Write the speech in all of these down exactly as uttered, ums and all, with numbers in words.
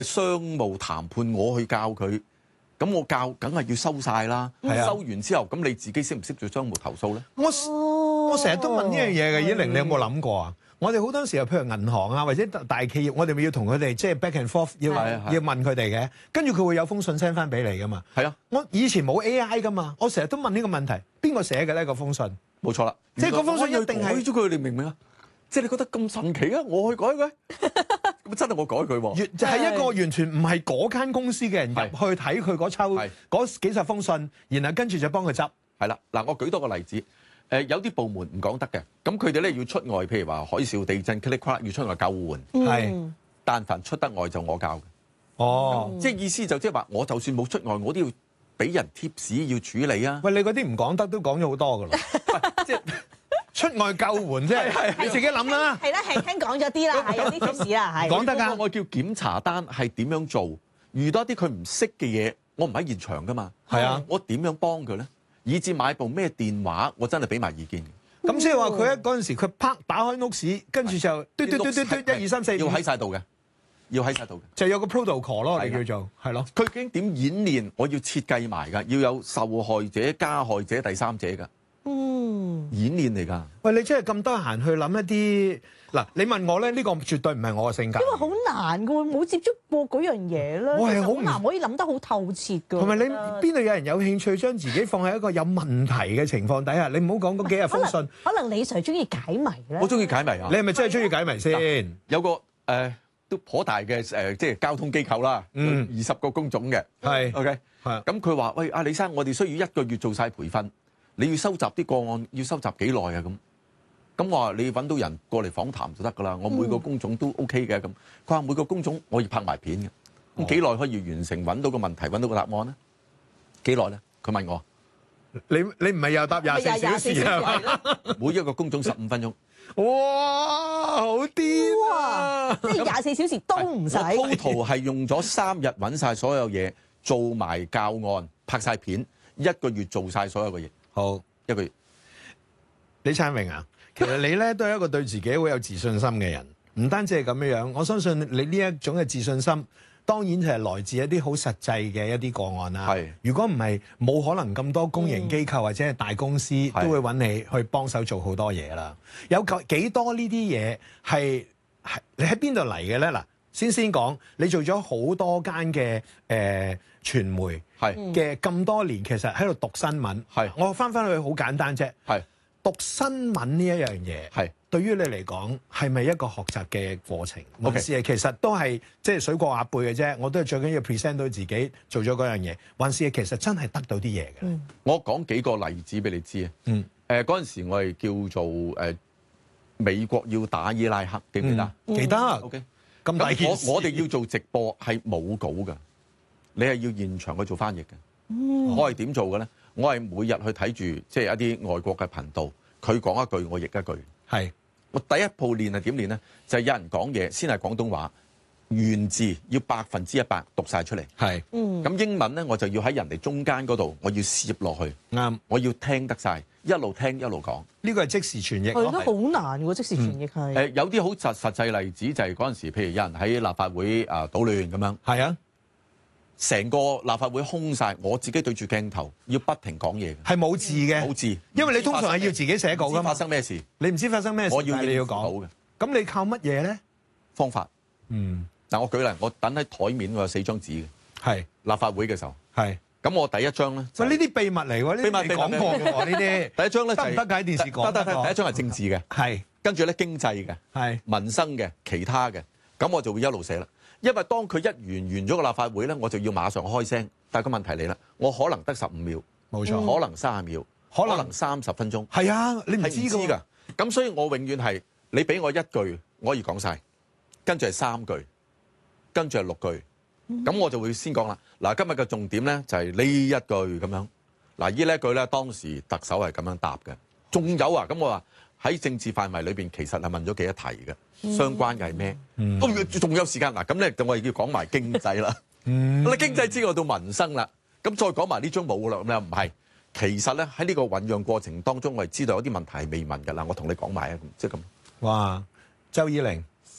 商務談判我去教佢，咁我教梗係要收晒啦。收完之後，咁你自己識唔識做商務投訴咧？ 我我成日都問呢樣嘢嘅，依玲你有冇諗過啊？我哋好多時候，譬如銀行啊，或者大企業，我哋咪要同佢哋即係 back and forth，要要問佢哋嘅，跟住佢會有封信 send 翻俾你噶嘛。係啊，我以前冇 A I 噶嘛，我成日都問呢個問題，邊個寫嘅呢個封信？冇錯啦，即係嗰封信一定係改咗佢，你明唔明啊？即係你覺得咁神奇啊？我去改佢，咁真係我改佢喎。就係一個完全唔係嗰間公司嘅人入去睇佢嗰抽嗰幾十封信，然後跟住就幫佢執。係啦，嗱，我舉多個例子。誒有啲部門唔講得嘅，咁佢哋咧要出外，譬如話海嘯、地震、click clack 要出外救援，係、嗯，但凡出得外就我教嘅。哦，即係意思就即係話，我就算冇出外，我都要俾人貼士要處理啊。喂，你嗰啲唔講得都講咗好多噶啦，即係出外救援即係你自己諗啦。係啦，輕輕講咗啲啦，係有啲貼士啦，係。講得㗎，我叫檢查單係點樣做？遇到一啲佢唔識嘅嘢，我唔喺現場㗎嘛。係啊，我點樣幫佢咧？以至買部咩電話，我真係俾埋意見嘅。咁即係話佢喺嗰陣時，佢啪打開 notes，跟住就嘟嘟嘟嘟嘟一二三四，要喺晒度嘅，要喺晒度嘅，就有個 protocol 咯，你叫做係咯。佢究竟點演練？我要設計埋㗎，要有受害者、加害者、第三者㗎。嗯，演練嚟㗎。喂，你真係咁得閒去諗一啲嗱？你問我咧，呢個絕對唔係我嘅性格。因為好難㗎喎，冇接觸過嗰樣嘢啦。我係好難可以諗得好透徹㗎。同埋你邊度有人有興趣將自己放喺一個有問題嘅情況底下？你唔好講嗰幾日封信。可能李 Sir 中意解謎咧。我中意解謎啊！你係咪真係中意解謎先？有個誒都頗大嘅誒，即係交通機構啦，嗯，二十個工種嘅，係 OK，係。咁佢話：喂，阿李生，我哋需要一個月做晒培訓。你要收集啲個案，要收集幾耐啊？咁咁我話你揾到人過嚟訪談就得㗎啦。我每個工種都 OK 嘅咁。佢話每個工種我要拍埋片嘅。咁幾耐可以完成揾到個問題，揾到個答案咧？幾耐咧？佢問我。你你唔係又答廿四小時啊？每一個工種十五分鐘。哇！好癲啊！即係廿四小時都唔使。我 total 係用咗三日揾晒所有嘢，做埋教案，拍晒片，一個月做晒所有嘅嘢。好一個月，李燦榮啊，其實你咧都係一個對自己好有自信心嘅人，唔單止係咁樣樣。我相信你呢一種嘅自信心，當然就係來自一啲好實際嘅一啲個案啦。係，如果唔係，冇可能咁多公營機構或者係大公司都會揾你去幫手做好多嘢啦。有幾多呢啲嘢係係你喺邊度嚟嘅咧？嗱，先先講，你做咗好多間嘅誒傳媒。係嘅咁多年，其實喺度讀新聞。係我翻翻去好簡單啫。係讀新聞呢一樣嘢，係對於你嚟講係咪一個學習嘅過程？還是係其實都係即係水過鴨背嘅啫。我都係最緊要 present 到自己做咗嗰樣嘢，還是係其實真係得到啲嘢嘅。嗯，我講幾個例子俾你知啊。嗯，誒嗰陣時我係叫做誒、呃、美國要打伊拉克，記唔記得？記得。OK，咁大件事。我我哋要做直播係冇稿㗎。你係要現場去做翻譯嘅。嗯、我係點做嘅咧？我係每日去睇住即係一啲外國嘅頻道，佢講一句我譯一句。係我第一步練係點練咧？就係、是、有人講嘢先係廣東話，原字要百分之一百讀晒出嚟。係，嗯。咁英文咧，我就要喺人哋中間嗰度，我要攝落去。啱，我要聽得晒，一路聽一路講。呢個係即時傳譯。係都好難喎，即時傳譯係。誒、嗯，有啲好實實際例子就係嗰陣時，譬如有人喺立法會啊搗亂咁樣。係啊。成個立法會空晒，我自己對住鏡頭，要不停講嘢嘅，係冇字嘅，冇字，因為你通常係要自己寫稿㗎嘛。發生咩事？你唔知發生咩事，我要你要講嘅。咁你靠乜嘢咧？方法。嗯。嗱，我舉例，我等喺台面，我有四張紙嘅。係。立法會嘅時候。係。咁我第一張咧。喂，呢啲秘密嚟喎，呢啲未講過嘅喎，呢啲。第一張咧得唔得喺電視講？得得得。第一張係政治嘅。係。跟住咧經濟嘅。係。民生嘅，其他嘅，咁我就會一路寫啦。因為當佢一完完咗個立法會咧，我就要馬上開聲。但係個問題嚟啦，我可能得十五秒，冇錯，可能三十秒，可能三十分鐘。係啊，你唔知㗎。咁所以我永遠係你俾我一句，我可以講晒，跟住係三句，跟住係六句。咁、嗯、我就會先講啦。嗱，今日嘅重點咧就係呢一句咁樣。嗱，呢呢一句咧，當時特首係咁樣答嘅。仲有啊，咁我話喺政治範圍裏邊，其實係問咗幾多題嘅。相關嘅係咩？都仲、嗯、有時間嗱，咁咧就我哋要講埋經濟啦。你、嗯、經濟之外到民生啦，咁再講埋呢張冇啦，咁又唔係。其實咧喺呢個醖釀過程當中，我係知道有啲問題係未問㗎啦。我同你講埋啊，即係咁。哇，周以玲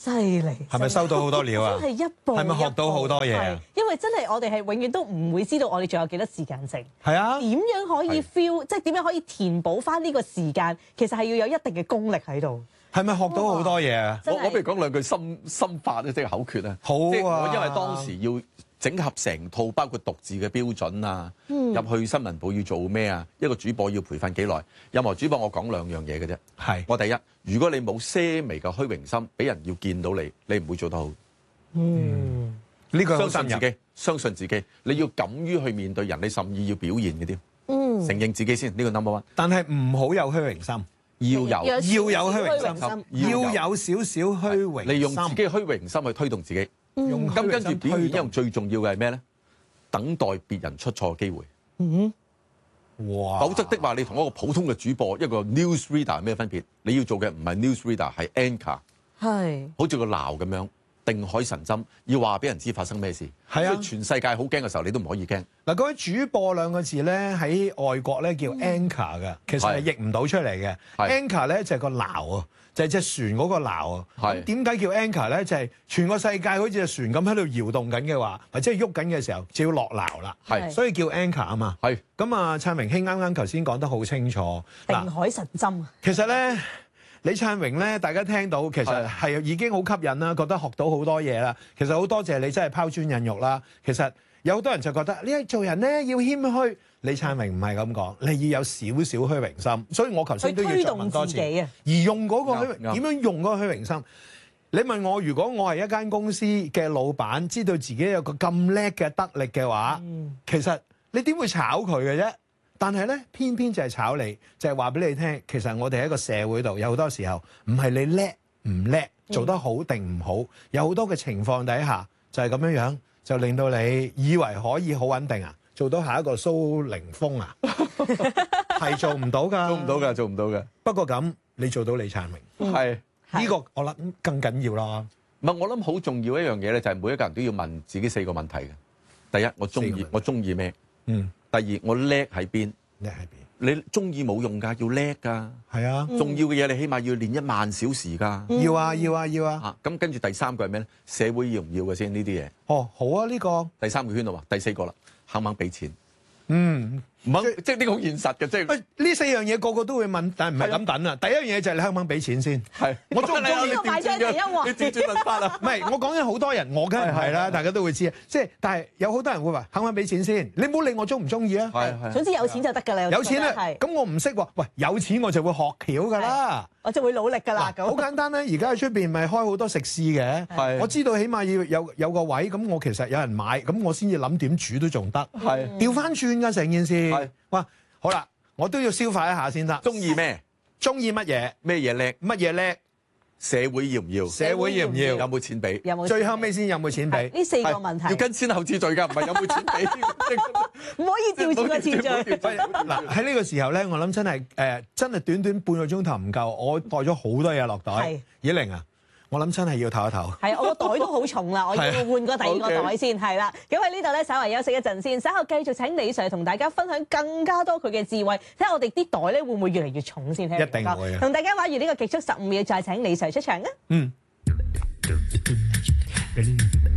犀利， 係咪收到好多料啊？ 真係一步， 係咪學到好多嘢啊？ 因為真係我哋係永遠都唔會知道我哋仲有幾多時間剩。 係啊， 點樣可以 feel，即係點樣可以填補翻呢個時間？其實係要有一定嘅功力喺度。 係咪學到好多嘢啊？ 我我不如講兩句心心法咧，即係口訣啊。 好啊！ 即係我因為當時要整合成套，包括讀字嘅標準啊，入、嗯、去新聞部要做咩啊？一個主播要培訓幾耐？任何主播我講兩樣嘢嘅啫。係我第一，如果你冇些微嘅虛榮心，俾人要見到你，你唔會做得好。嗯，呢、呢個相信自己，相信自己，你要敢於去面對人，你甚至要表現嘅添。嗯，承認自己先，呢、呢個 number one。但係唔好有虛榮心。要有要有虛榮心，要有少少虛榮心，利用自己嘅虛榮心去推動自己。用咁跟住表現一樣最重要嘅係咩咧？等待別人出錯嘅機會。嗯，哇！否則的話，你同一個普通嘅主播，一個 news reader 係咩分別？你要做嘅唔係 news reader，係 anchor。係。好似個鬧咁樣，定海神針，要話俾人知發生咩事。係啊。全世界好驚嘅時候，你都唔可以驚。嗱，嗰位主播兩個字咧，喺外國咧叫 anchor 嘅，其實係譯唔到出嚟嘅。anchor 咧就係個鬧啊，就係隻船嗰個鬧啊。係。點解叫 anchor 咧？就係全個世界好似隻船咁喺度搖動緊嘅話，或者係喐緊嘅時候，就要落鬧啦。係。所以叫 anchor 啊嘛。係。咁啊，燦榮兄啱啱頭先講得好清楚。定海神針啊！其實咧。李燦榮咧，大家聽到其實係已經好吸引啦，覺得學到好多嘢啦。其實好多謝你真係拋磚引玉啦。其實有好多人就覺得呢做人咧要謙虛，李燦榮唔係咁講，你要有少少虛榮心。所以我頭先都要再問多次。而用嗰個虛榮點樣用嗰個虛榮心？你問我，如果我係一間公司嘅老闆，知道自己有個咁叻嘅得力嘅話，嗯、其實你點會炒佢嘅啫？但係咧，偏偏就係炒你，就係話俾你聽。其實我哋喺個社會度，有好多時候唔係你叻唔叻，做得好定唔好，嗯、有好多嘅情況底下就係咁樣樣，就令到你以為可以好穩定啊，做到下一個蘇寧峰啊，係做唔到㗎，做唔到㗎，做唔到㗎。不過咁，你做到李燦榮，係、嗯、呢、呢個我諗更緊要啦。唔係，我諗好重要一樣嘢咧，就係每一個人都要問自己四個問題嘅。第一，我中意我中意咩？嗯。第二，我叻喺邊？叻喺邊？你中意冇用㗎，要叻㗎。係啊，重要嘅嘢你起碼要練一萬小時㗎。要啊，要啊，要啊。嚇，咁跟住第三個係咩咧？社會要唔要嘅先呢啲嘢？哦，好啊，呢個第三個圈啦喎，第四個啦，肯唔肯俾錢？嗯，唔肯，即係呢個好現實嘅，即係。喂，呢四樣嘢個個都會問，但係唔係咁等啊。第一樣嘢就係你肯唔肯俾錢先？係。我中唔中意調轉嘅？你調轉問法啊？唔係，我講緊好多人，我梗係唔係啦，大家都會知啊。即係，但係有好多人會話肯唔肯俾錢先？你唔好理我中唔中意啊。係係。總之有錢就得㗎啦。有錢啦。係。咁我唔識喎。喂，有錢我就會學橋㗎啦。我就會努力㗎啦。咁。好簡單啦，而家喺出邊咪開好多食肆嘅。係。我知道起碼要有有個位，咁我其實有人買，咁我先至諗點煮都仲得。係。調翻轉㗎成件事。係。哇，好啦，我都要消化一下先得。中意咩？中意乜嘢？咩嘢叻？乜嘢叻？社會要唔要？社會要唔要？有冇錢俾？有冇？最後尾先有冇錢俾？呢四個問題要跟先後次序㗎，唔係有冇錢俾？唔可以照住個次序。嗱喺呢個時候咧，我諗真係誒、呃，真係短短半個鐘頭唔夠，我帶咗好多嘢落袋。綺玲啊！我諗真係要唞一唞。係，我個袋都好重啦，我要換個第二個袋先。係啦，咁喺呢度咧，稍為休息一陣先，稍後繼續請李 Sir 同大家分享更加多佢嘅智慧，睇下我哋啲袋咧會唔會越嚟越重先。一定會。同大家玩完呢個極速十五秒，再請李 Sir 出場啊！嗯。